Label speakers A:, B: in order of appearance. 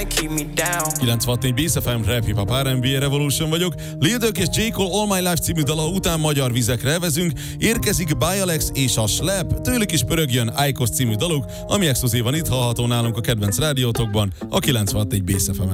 A: 94 Bass FM, Rap Hip Hop R&B Revolution vagyok. Lil Durk és J. Cole All My Life című dala után magyar vizekre evezünk. Érkezik Bialex és a Slap, tőlük is pörögjön Icos című daluk, ami exkluzívan itt hallható nálunk a kedvenc rádiótokban, a 94 Bass FM-en.